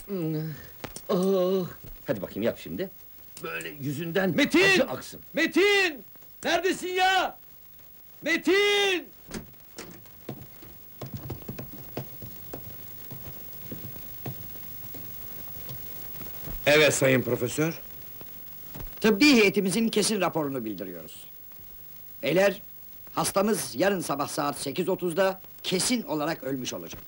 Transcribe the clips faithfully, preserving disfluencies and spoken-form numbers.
Oh. Hadi bakayım yap şimdi. Böyle yüzünden Metin! acı aksın. Metin! Neredesin ya? Metin! Evet sayın profesör. Tıbbi heyetimizin kesin raporunu bildiriyoruz. Beyler, hastamız yarın sabah saat sekiz otuzda kesin olarak ölmüş olacak.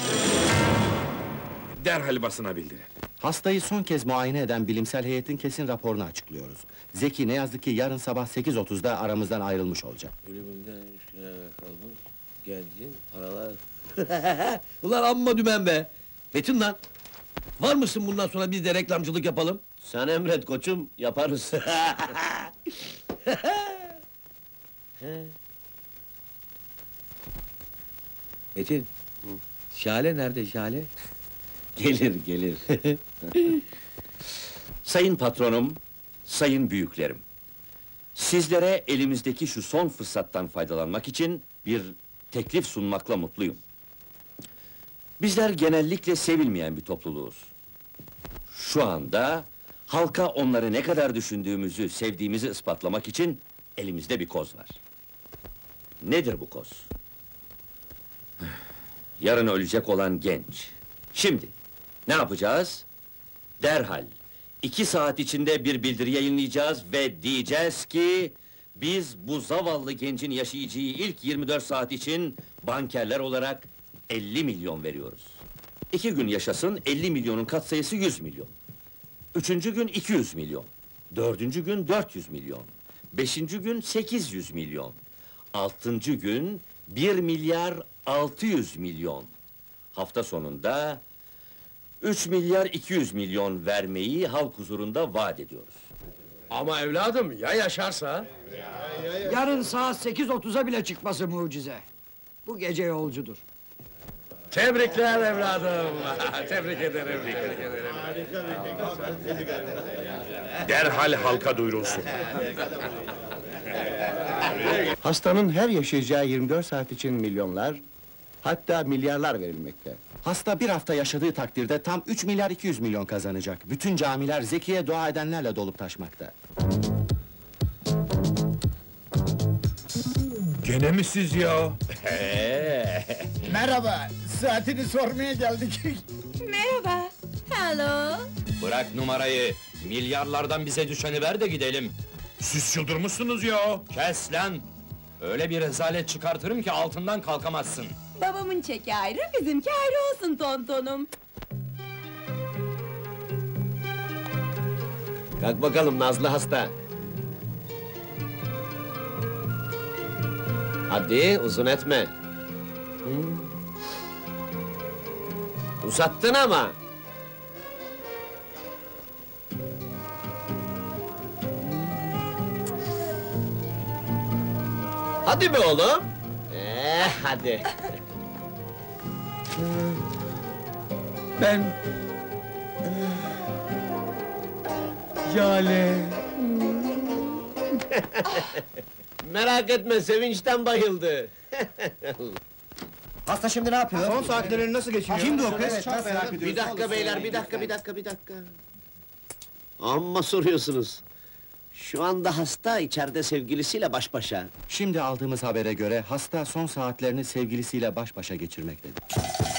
Derhal basına bildirin. Hastayı son kez muayene eden bilimsel heyetin kesin raporunu açıklıyoruz. Zeki ne yazık ki yarın sabah sekiz otuzda aramızdan ayrılmış olacak. Ölümünden üç gün evvel kalmış, gencin paralar... Ulan amma dümen be! Metin lan! Var mısın bundan sonra biz de reklamcılık yapalım? Sen emret koçum, yaparız. Metin! Şale nerede Şale? Gelir, gelir. Sayın patronum, sayın büyüklerim. Sizlere elimizdeki şu son fırsattan faydalanmak için bir teklif sunmakla mutluyum. Bizler genellikle sevilmeyen bir topluluğuz. Şu anda halka onları ne kadar düşündüğümüzü, sevdiğimizi ispatlamak için elimizde bir koz var. Nedir bu koz? Yarın ölecek olan genç. Şimdi ne yapacağız? Derhal iki saat içinde bir bildiri yayınlayacağız ve diyeceğiz ki biz bu zavallı gencin yaşayacağı ilk yirmi dört saat için bankerler olarak elli milyon veriyoruz. İki gün yaşasın, elli milyonun katsayısı yüz milyon. Üçüncü gün iki yüz milyon. Dördüncü gün dört yüz milyon. Beşinci gün sekiz yüz milyon. Altıncı gün bir milyar altı yüz milyon. Hafta sonunda üç milyar iki yüz milyon vermeyi halk huzurunda vaat ediyoruz. Ama evladım, ya yaşarsa? Yarın saat sekiz otuza bile çıkması mucize. Bu gece yolcudur. Tebrikler evladım. Tebrik ederim. Derhal halka duyurulsun. Hastanın her yaşayacağı yirmi dört saat için milyonlar, hatta milyarlar verilmekte. Hasta bir hafta yaşadığı takdirde tam üç milyar iki yüz milyon kazanacak. Bütün camiler Zeki'ye dua edenlerle dolup taşmakta. Gene mi siz ya? Merhaba, saatini sormaya geldik. Merhaba. Hello. Bırak numarayı, milyarlardan bize düşeni ver de gidelim. Siz çıldırmışsınız ya. Kes lan! Öyle bir rezalet çıkartırım ki altından kalkamazsın. Babamın çeki ayrı, bizimki ayrı olsun tontonum. Kalk bakalım Nazlı hasta. Hadi, uzun etme. Hmm. Uzattın ama. Hadi be oğlum. Ee, hadi. Ben... Şale... Merak etme, sevinçten bayıldı. Hasta şimdi ne yapıyor? Son saatlerini nasıl geçiriyor? Kimdi o kız? Evet, çok merak ediyoruz. Bir dakika beyler, bir dakika, bir dakika, bir dakika. Amma soruyorsunuz. Şu anda hasta içeride sevgilisiyle baş başa. Şimdi aldığımız habere göre hasta son saatlerini sevgilisiyle baş başa geçirmektedir.